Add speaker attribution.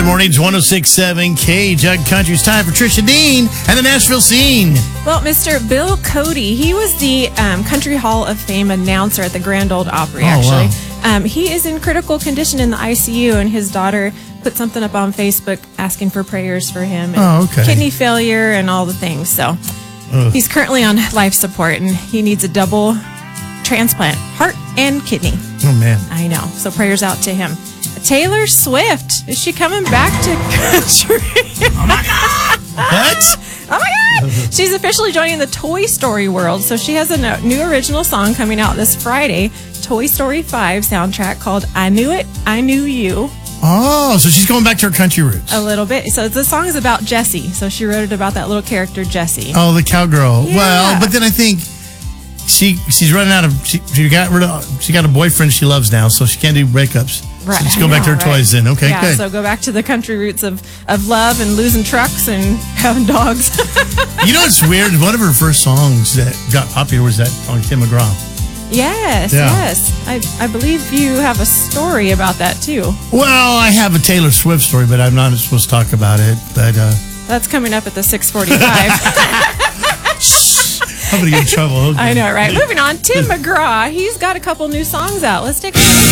Speaker 1: Early mornings, 106.7 K Jug Country. It's time for Trisha Dean and the Nashville Scene.
Speaker 2: Well, Mr. Bill Cody, he was the Country Hall of Fame announcer at the Grand Ole Opry, actually.
Speaker 1: Wow.
Speaker 2: He is in critical condition in the ICU, and his daughter put something up on Facebook asking for prayers for him. And kidney failure and all the things. So he's currently on life support, and he needs a double transplant, heart and kidney.
Speaker 1: Oh, man.
Speaker 2: I know. So prayers out to him. Taylor Swift, is she coming back to country?
Speaker 1: Oh, my God. What?
Speaker 2: Oh, my God. She's officially joining the Toy Story world. So she has a new original song coming out this Friday, Toy Story 5 soundtrack called I Knew It, I Knew You.
Speaker 1: Oh, so she's going back to her country roots.
Speaker 2: A little bit. So the song is about Jessie. So she wrote it about that little character, Jessie.
Speaker 1: Oh, the cowgirl.
Speaker 2: Yeah.
Speaker 1: Well, but then I think she's running out of, she got a boyfriend she loves now, so she can't do breakups.
Speaker 2: Right.
Speaker 1: So just go back to her toys then. Okay,
Speaker 2: yeah,
Speaker 1: good.
Speaker 2: So go back to the country roots of love and losing trucks and having dogs.
Speaker 1: You know what's weird? One of her first songs that got popular was that on Tim McGraw.
Speaker 2: Yes,
Speaker 1: Yeah.
Speaker 2: yes. I believe you have a story about that too.
Speaker 1: Well, I have a Taylor Swift story, but I'm not supposed to talk about it. But
Speaker 2: That's coming up at the 6:45.
Speaker 1: I'm going to get in trouble. Okay.
Speaker 2: I know, right? Moving on, Tim McGraw. He's got a couple new songs out. Let's take a